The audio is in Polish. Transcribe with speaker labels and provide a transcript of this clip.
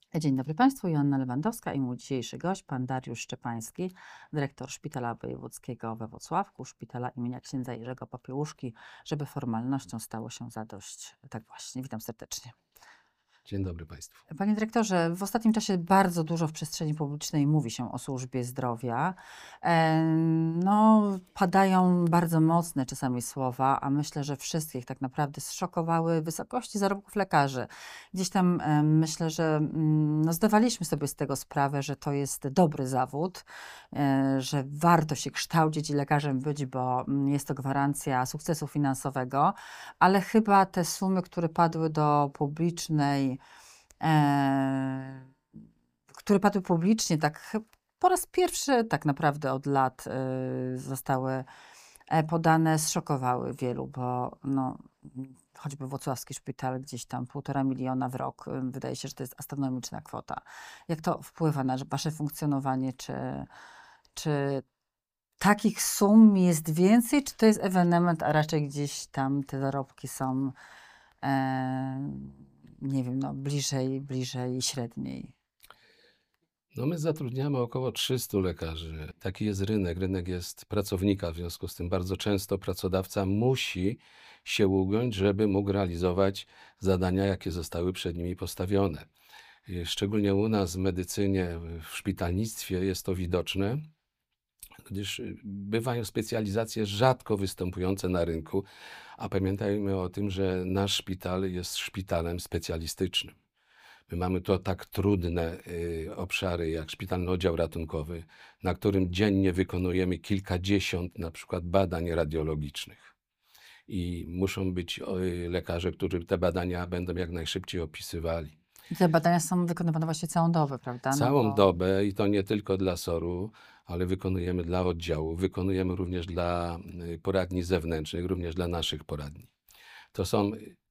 Speaker 1: Dzień dobry Państwu, Joanna Lewandowska i mój dzisiejszy gość, pan Dariusz Szczepański, dyrektor Szpitala Wojewódzkiego we Włocławku, Szpitala imienia księdza Jerzego Popiełuszki, żeby formalnością stało się zadość. Tak właśnie, witam serdecznie.
Speaker 2: Dzień dobry Państwu.
Speaker 1: Panie dyrektorze, w ostatnim czasie bardzo dużo w przestrzeni publicznej mówi się o służbie zdrowia. No, padają bardzo mocne czasami słowa, a myślę, że wszystkich tak naprawdę zszokowały wysokości zarobków lekarzy. Gdzieś tam myślę, że no, zdawaliśmy sobie z tego sprawę, że to jest dobry zawód, że warto się kształcić i lekarzem być, bo jest to gwarancja sukcesu finansowego, ale chyba te sumy, które padły do publicznej które padły publicznie, tak po raz pierwszy tak naprawdę od lat zostały podane, zszokowały wielu, bo no, choćby włocławski szpital gdzieś tam 1,5 miliona w rok, wydaje się, że to jest astronomiczna kwota. Jak to wpływa na wasze funkcjonowanie? Czy takich sum jest więcej, czy to jest ewenement, a raczej gdzieś tam te zarobki są nie wiem, no bliżej średniej?
Speaker 2: No my zatrudniamy około 300 lekarzy. Taki jest rynek. Rynek jest pracownika, w związku z tym bardzo często pracodawca musi się ugiąć, żeby mógł realizować zadania, jakie zostały przed nimi postawione. Szczególnie u nas w medycynie, w szpitalnictwie jest to widoczne, gdyż bywają specjalizacje rzadko występujące na rynku, a pamiętajmy o tym, że nasz szpital jest szpitalem specjalistycznym. My mamy to tak trudne obszary jak szpitalny oddział ratunkowy, na którym dziennie wykonujemy kilkadziesiąt na przykład badań radiologicznych. I muszą być lekarze, którzy te badania będą jak najszybciej opisywali.
Speaker 1: I te badania są wykonywane właśnie całą dobę, prawda? No
Speaker 2: Całą
Speaker 1: bo
Speaker 2: dobę i to nie tylko dla SOR-u, ale wykonujemy dla oddziału, wykonujemy również dla poradni zewnętrznych, również dla naszych poradni. To są